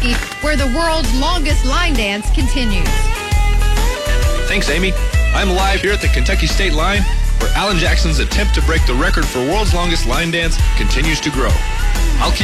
Kentucky, where the world's longest line dance continues. Thanks, Amy. I'm live here at the Kentucky State Line, where Alan Jackson's attempt to break the record for world's longest line dance continues to grow. I'll keep